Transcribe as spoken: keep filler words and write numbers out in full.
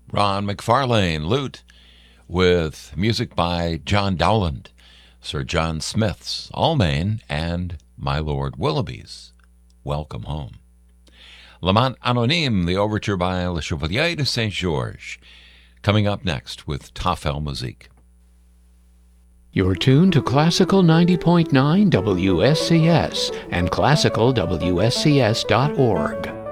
Ron McFarlane, lute, with music by John Dowland, Sir John Smith's Almain, and My Lord Willoughby's Welcome Home. L'Amant Anonyme, the overture by Le Chevalier de Saint-Georges, coming up next with Tafel Musique. You're tuned to Classical ninety point nine W S C S and classical W S C S dot org.